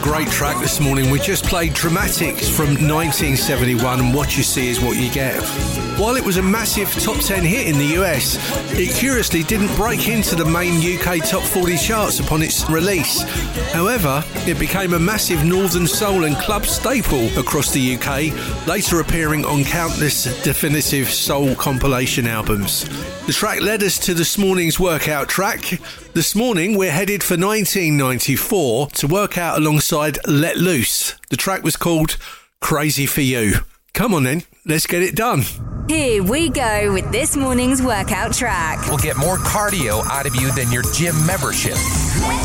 great track this morning. We just played Dramatics from 1971 and What You See Is What You Get. While it was a massive top 10 hit in the US, it curiously didn't break into the main UK top 40 charts upon its release. However, it became a massive Northern Soul and club staple across the UK, later appearing on countless definitive soul compilation albums. The track led us to this morning's workout track. This morning we're headed for 1994 to work out alongside Let Loose. The track was called Crazy For You. Come on then, let's get it done. Here we go with this morning's workout track. We'll get more cardio out of you than your gym membership.